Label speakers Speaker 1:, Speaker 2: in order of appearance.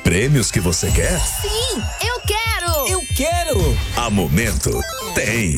Speaker 1: Prêmios que você quer?
Speaker 2: Sim, eu quero!
Speaker 3: Eu quero!
Speaker 1: A Momento tem.